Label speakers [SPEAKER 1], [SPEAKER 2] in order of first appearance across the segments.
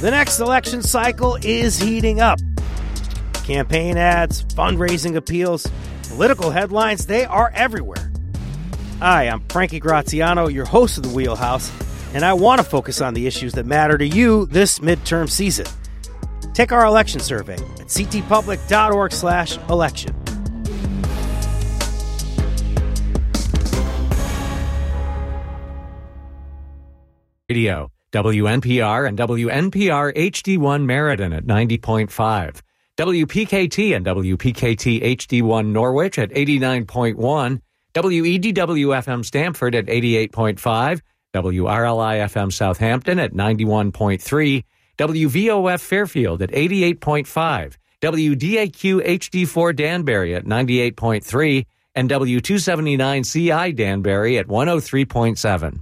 [SPEAKER 1] The next election cycle is heating up. Campaign ads, fundraising appeals, political headlines, they are everywhere. Hi, I'm Frankie Graziano, your host of The Wheelhouse, and I want to focus on the issues that matter to you this midterm season. Take our election survey at ctpublic.org/election.
[SPEAKER 2] Radio, WNPR and WNPR HD1 Meriden at 90.5. WPKT and WPKT HD1 Norwich at 89.1. WEDW-FM Stamford at 88.5. WRLI-FM Southampton at 91.3. WVOF Fairfield at 88.5. WDAQ HD4 Danbury at 98.3. And W279CI Danbury at 103.7.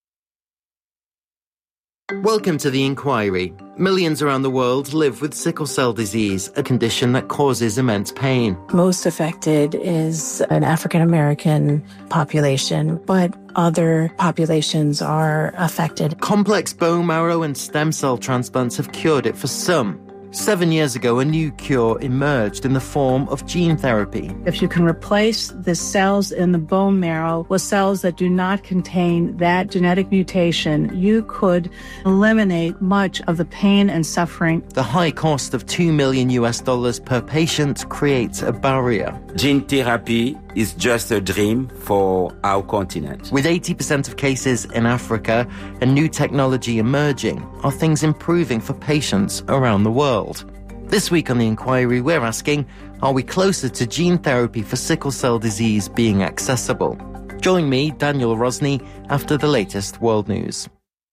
[SPEAKER 3] Welcome to The Inquiry. Millions around the world live with sickle cell disease, a condition that causes immense pain.
[SPEAKER 4] Most affected is an African-American population, but other populations are affected.
[SPEAKER 3] Complex bone marrow and stem cell transplants have cured it for some. 7 years ago, a new cure emerged in the form of gene therapy.
[SPEAKER 5] If you can replace the cells in the bone marrow with cells that do not contain that genetic mutation, you could eliminate much of the pain and suffering.
[SPEAKER 3] The high cost of $2 million per patient creates a barrier.
[SPEAKER 6] Gene therapy is just a dream for our continent.
[SPEAKER 3] With 80% of cases in Africa and new technology emerging, are things improving for patients around the world? This week on The Inquiry, we're asking, are we closer to gene therapy for sickle cell disease being accessible? Join me, Daniel Rosny, after the latest world news.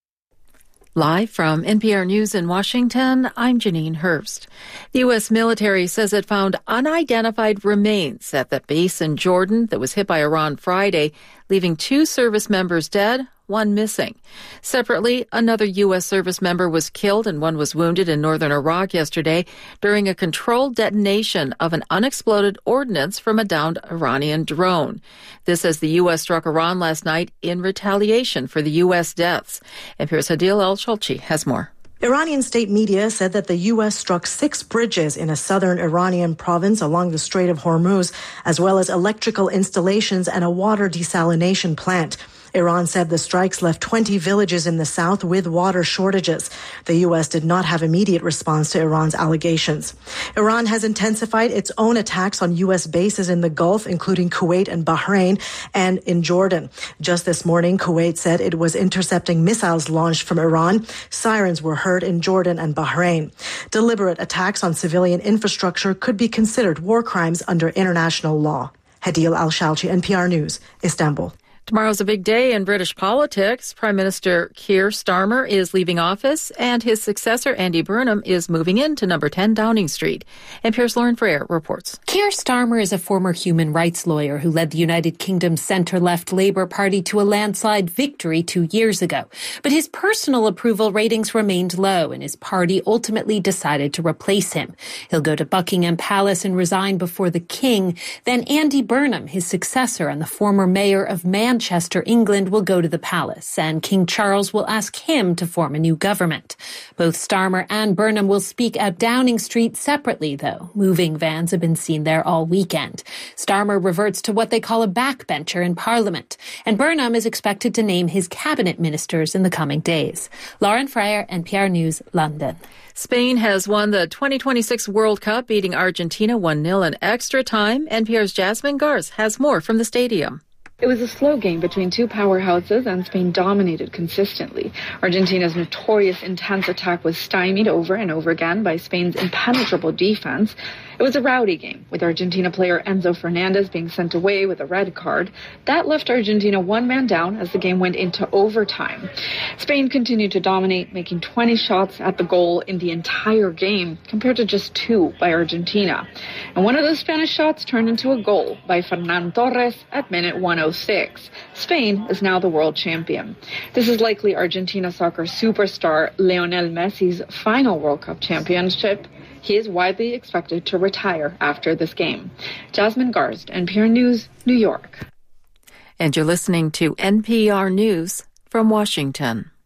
[SPEAKER 7] Live from NPR News in Washington, I'm Janine Hurst. The U.S. military says it found unidentified remains at the base in Jordan that was hit by Iran Friday, leaving 2 service members dead, 1 missing. Separately, another U.S. service member was killed and 1 was wounded in northern Iraq yesterday during a controlled detonation of an unexploded ordnance from a downed Iranian drone. This as the U.S. struck Iran last night in retaliation for the U.S. deaths. NPR's Hadil El-Shalchi has more.
[SPEAKER 8] Iranian state media said that the U.S. struck 6 bridges in a southern Iranian province along the Strait of Hormuz, as well as electrical installations and a water desalination plant. Iran said the strikes left 20 villages in the south with water shortages. The U.S. did not have immediate response to Iran's allegations. Iran has intensified its own attacks on U.S. bases in the Gulf, including Kuwait and Bahrain, and in Jordan. Just this morning, Kuwait said it was intercepting missiles launched from Iran. Sirens were heard in Jordan and Bahrain. Deliberate attacks on civilian infrastructure could be considered war crimes under international law. Hadil Al-Shalchi, NPR News, Istanbul.
[SPEAKER 7] Tomorrow's a big day in British politics. Prime Minister Keir Starmer is leaving office, and his successor, Andy Burnham, is moving into number 10 Downing Street. NPR's Lauren Freire reports.
[SPEAKER 9] Keir Starmer is a former human rights lawyer who led the United Kingdom's centre-left Labour Party to a landslide victory 2 years ago. But his personal approval ratings remained low, and his party ultimately decided to replace him. He'll go to Buckingham Palace and resign before the King. Then Andy Burnham, his successor and the former mayor of Manchester, England, will go to the palace, and King Charles will ask him to form a new government. Both Starmer and Burnham will speak at Downing Street separately, though. Moving vans have been seen there all weekend. Starmer reverts to what they call a backbencher in Parliament, and Burnham is expected to name his cabinet ministers in the coming days. Lauren Freire, NPR News, London.
[SPEAKER 7] Spain has won the 2026 World Cup, beating Argentina 1-0 in extra time. NPR's Jasmine Garz has more from the stadium.
[SPEAKER 10] It was a slow game between 2 powerhouses, and Spain dominated consistently. Argentina's notorious intense attack was stymied over and over again by Spain's impenetrable defense. It was a rowdy game, with Argentina player Enzo Fernandez being sent away with a red card. That left Argentina 1 man down as the game went into overtime. Spain continued to dominate, making 20 shots at the goal in the entire game, compared to just 2 by Argentina. And one of those Spanish shots turned into a goal by Fernan Torres at minute 106. Spain is now the world champion. This is likely Argentina soccer superstar Lionel Messi's final World Cup championship. He is widely expected to retire after this game. Jasmine Garst, NPR News, New York.
[SPEAKER 7] And you're listening to NPR News from Washington.